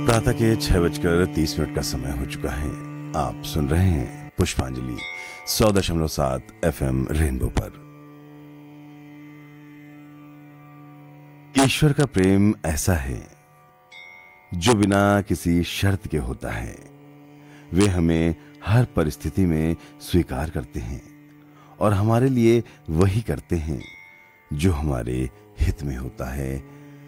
प्रातः के 6:30 का समय हो चुका है। आप सुन रहे हैं पुष्पांजलि 100.7 FM रेनबो पर। ईश्वर का प्रेम ऐसा है जो बिना किसी शर्त के होता है। वे हमें हर परिस्थिति में स्वीकार करते हैं और हमारे लिए वही करते हैं जो हमारे हित में होता है,